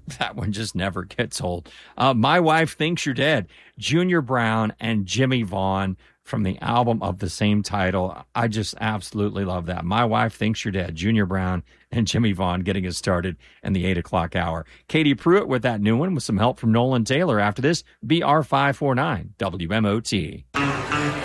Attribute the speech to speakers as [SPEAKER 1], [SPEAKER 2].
[SPEAKER 1] That one just never gets old. My Wife Thinks You're Dead. Junior Brown and Jimmy Vaughn from the album of the same title. I just absolutely love that. My Wife Thinks You're Dead. Junior Brown and Jimmy Vaughn getting us started in the 8 o'clock hour. Katie Pruitt with that new one with some help from Nolan Taylor after this. BR549 WMOT.